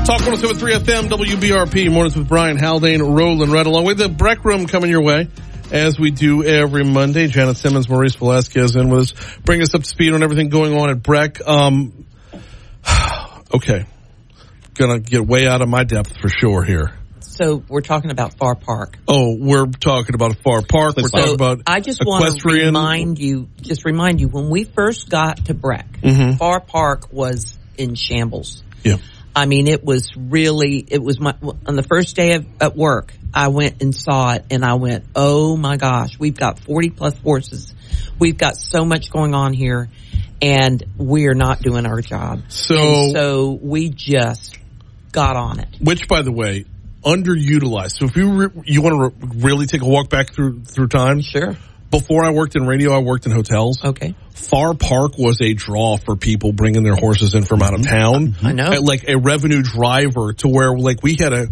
Talk 107.3 FM, WBRP, mornings with Brian Haldane, Roland right along with the Breck Room coming your way, as we do every Monday. Janet Simmons, Maurice Velasquez in with us, bring us up to speed on everything going on at Breck. Okay. Gonna get way out of my depth for sure here. So we're talking about Far Park. Oh, we're talking about Far Park. We're talking about I just want to remind you, when we first got to Breck, Far Park was in shambles. Yeah. I mean, on the first day at work, I went and saw it, and I went, oh my gosh, we've got 40 plus horses. We've got so much going on here, and we're not doing our job. So we just got on it. Which, by the way, underutilized. So if you want to really take a walk back through time. Sure. Before I worked in radio, I worked in hotels. Okay. Far Park was a draw for people bringing their horses in from out of town. I know. Like a revenue driver to where, like, we had a